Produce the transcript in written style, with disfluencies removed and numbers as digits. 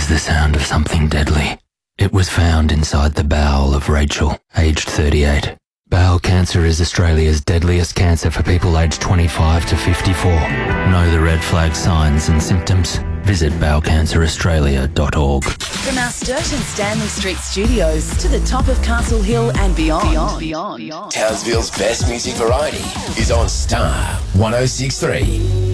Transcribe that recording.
the sound of something deadly. It was found inside the bowel of Rachel, aged 38. Bowel cancer is Australia's deadliest cancer for people aged 25 to 54. Know the red flag signs and symptoms? Visit bowelcanceraustralia.org. From our Sturt and Stanley Street studios to the top of Castle Hill and beyond. Townsville's best music variety is on Star 106.3.